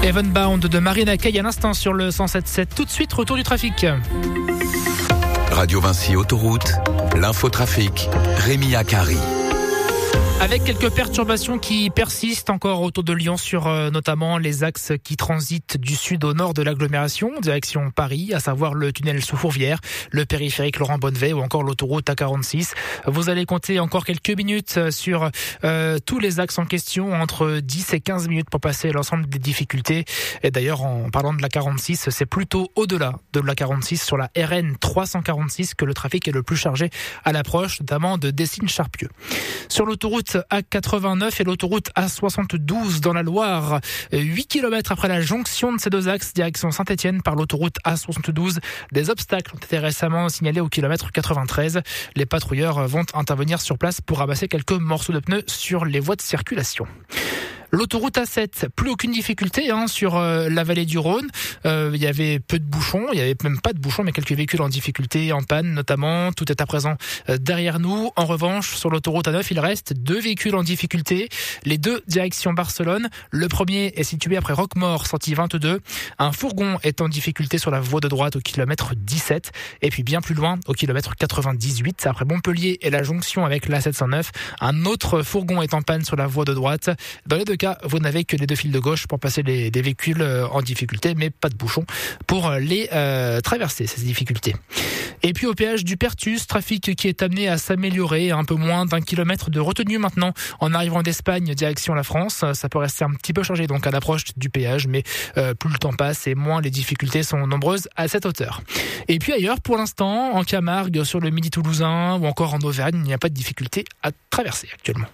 Evenbound de Marina Kaye à l'instant sur le 107.7. Tout de suite, retour du trafic. Radio Vinci Autoroute, l'infotrafic, Rémi Akari. Avec quelques perturbations qui persistent encore autour de Lyon sur notamment les axes qui transitent du sud au nord de l'agglomération, direction Paris, à savoir le tunnel sous Fourvière, le périphérique Laurent Bonnevet ou encore l'autoroute A46. Vous allez compter encore quelques minutes sur tous les axes en question, entre 10 et 15 minutes pour passer l'ensemble des difficultés. Et d'ailleurs, en parlant de la 46, c'est plutôt au-delà de la 46 sur la RN 346 que le trafic est le plus chargé à l'approche, notamment de Dessines-Charpieu. Sur l'autoroute A89 et l'autoroute A72 dans la Loire, 8 km après la jonction de ces deux axes, direction Saint-Etienne par l'autoroute A72. Des obstacles ont été récemment signalés au kilomètre 93. Les patrouilleurs vont intervenir sur place pour ramasser quelques morceaux de pneus sur les voies de circulation. L'autoroute A7, plus aucune difficulté sur la vallée du Rhône. Il y avait peu de bouchons, il y avait même pas de bouchons, mais quelques véhicules en difficulté, en panne notamment. Tout est à présent derrière nous. En revanche, sur l'autoroute A9, il reste 2 véhicules en difficulté. Les 2 direction Barcelone. Le premier est situé après Roquemaure, sortie 22. Un fourgon est en difficulté sur la voie de droite au kilomètre 17. Et puis bien plus loin, au kilomètre 98, après Montpellier et la jonction avec l'A709, un autre fourgon est en panne sur la voie de droite. Dans les 2 cas, vous n'avez que les 2 fils de gauche pour passer des véhicules en difficulté, mais pas de bouchons pour les traverser, ces difficultés. Et puis au péage du Pertus, trafic qui est amené à s'améliorer, un peu moins d'1 kilomètre de retenue maintenant en arrivant d'Espagne direction la France. Ça peut rester un petit peu chargé donc à l'approche du péage, mais plus le temps passe et moins les difficultés sont nombreuses à cette hauteur. Et puis ailleurs, pour l'instant, en Camargue, sur le Midi toulousain ou encore en Auvergne, il n'y a pas de difficulté à traverser actuellement.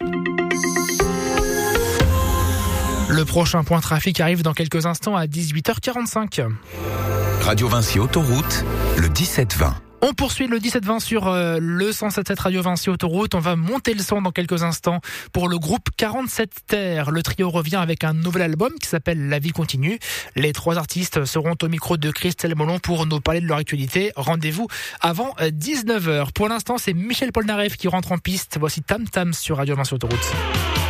Le prochain point trafic arrive dans quelques instants à 18h45. Radio Vinci Autoroute, le 17-20. On poursuit le 17-20 sur le 107.7 Radio Vinci Autoroute. On va monter le son dans quelques instants pour le groupe 47 Terre. Le trio revient avec un nouvel album qui s'appelle La vie continue. Les 3 artistes seront au micro de Christelle Molon pour nous parler de leur actualité. Rendez-vous avant 19h. Pour l'instant, c'est Michel Polnareff qui rentre en piste. Voici Tam Tam sur Radio Vinci Autoroute.